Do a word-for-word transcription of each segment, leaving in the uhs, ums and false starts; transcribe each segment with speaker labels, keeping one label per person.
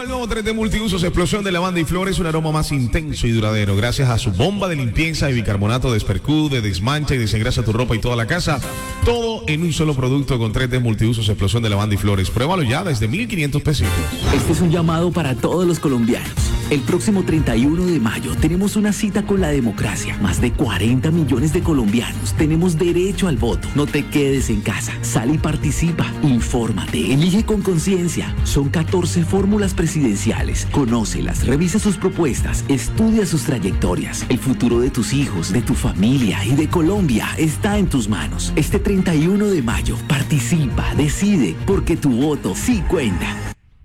Speaker 1: el nuevo tres D Multiusos Explosión de Lavanda y Flores, un aroma más intenso y duradero. Gracias a su bomba de limpieza y bicarbonato de espercú, de desmancha y desengrasa tu ropa y toda la casa. Todo en un solo producto con tres D Multiusos Explosión de Lavanda y Flores. Pruébalo ya desde mil quinientos pesitos.
Speaker 2: Este es un llamado para todos los colombianos. El próximo treinta y uno de mayo tenemos una cita con la democracia. Más de cuarenta millones de colombianos tenemos derecho al voto. No te quedes en casa. Sal y participa. Infórmate. Elige con conciencia. Son catorce fórmulas presidenciales. Conócelas, revisa sus propuestas, estudia sus trayectorias. El futuro de tus hijos, de tu familia y de Colombia está en tus manos. Este treinta y uno de mayo, participa, decide, porque tu voto sí cuenta.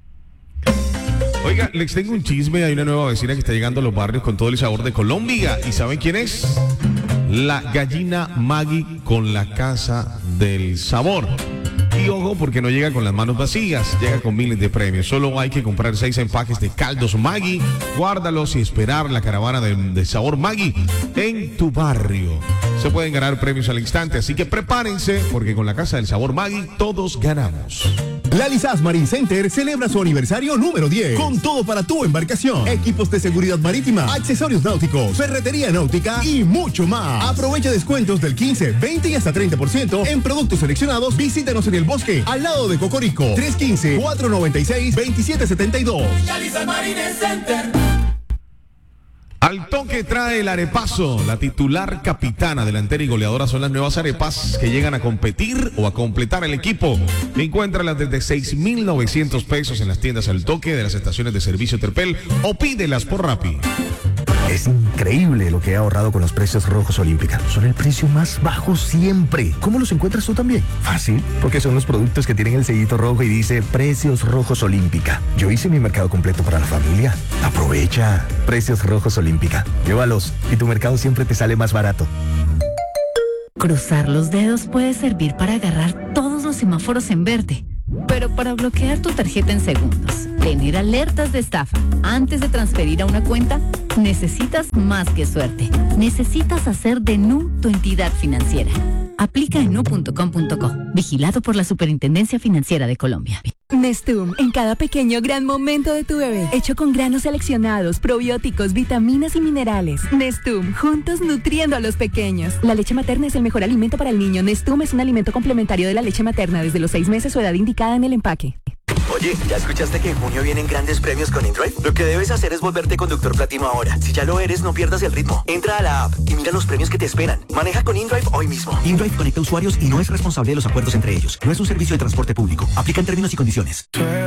Speaker 1: Oiga, les tengo un chisme. Hay una nueva vecina que está llegando a los barrios con todo el sabor de Colombia. ¿Y saben quién es? La gallina Maggie con la Casa del Sabor. Y ojo, porque no llega con las manos vacías, llega con miles de premios. Solo hay que comprar seis empaques de caldos Maggie, guárdalos y esperar la caravana de, de sabor Maggie en tu barrio. Se pueden ganar premios al instante, así que prepárense, porque con la Casa del Sabor Maggie todos ganamos.
Speaker 3: Lalizas Marine Center celebra su aniversario número diez con todo para tu embarcación, equipos de seguridad marítima, accesorios náuticos, ferretería náutica y mucho más. Aprovecha descuentos del quince, veinte y hasta treinta por ciento en productos seleccionados. Visítanos en el Bosque, al lado de Cocorico. tres uno cinco, cuatro nueve seis, dos siete siete dos.
Speaker 4: Lalizas Marine Center.
Speaker 1: Al toque trae el arepazo. La titular, capitana, delantera y goleadora son las nuevas arepas que llegan a competir o a completar el equipo. Encuéntralas desde seis mil novecientos pesos en las tiendas Al Toque de las estaciones de servicio Terpel o pídelas por Rappi.
Speaker 5: Es increíble lo que he ahorrado con los precios rojos Olímpica. Son el precio más bajo siempre. ¿Cómo los encuentras tú también? Fácil, porque son los productos que tienen el sellito rojo y dice Precios Rojos Olímpica. Yo hice mi mercado completo para la familia. Aprovecha. Precios Rojos Olímpica. Llévalos y tu mercado siempre te sale más barato.
Speaker 6: Cruzar los dedos puede servir para agarrar todos los semáforos en verde, pero para bloquear tu tarjeta en segundos, tener alertas de estafa antes de transferir a una cuenta, necesitas más que suerte. Necesitas hacer de Nu tu entidad financiera. Aplica en nu punto com punto co. Vigilado por la Superintendencia Financiera de Colombia.
Speaker 7: Nestum, en cada pequeño gran momento de tu bebé, hecho con granos seleccionados, probióticos, vitaminas y minerales. Nestum, juntos nutriendo a los pequeños. La leche materna es el mejor alimento para el niño. Nestum es un alimento complementario de la leche materna desde los seis meses o edad indicada en el empaque.
Speaker 8: Oye, ¿ya escuchaste que en junio vienen grandes premios con InDrive? Lo que debes hacer es volverte conductor platino ahora. Si ya lo eres, no pierdas el ritmo. Entra a la app y mira los premios que te esperan. Maneja con InDrive hoy mismo.
Speaker 9: InDrive conecta usuarios y no es responsable de los acuerdos entre ellos. No es un servicio de transporte público. Aplica en términos y condiciones.